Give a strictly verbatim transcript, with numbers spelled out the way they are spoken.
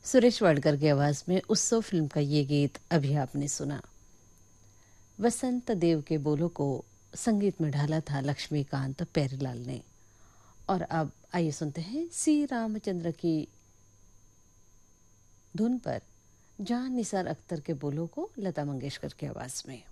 सुरेश वाडकर की आवाज में उत्सव फिल्म का ये गीत अभी आपने सुना। वसंत देव के बोलों को संगीत में ढाला था लक्ष्मीकांत प्यारेलाल ने। और अब आइए सुनते हैं सी रामचंद्र की धुन पर जान निसार अख्तर के बोलों को लता मंगेशकर की आवाज में।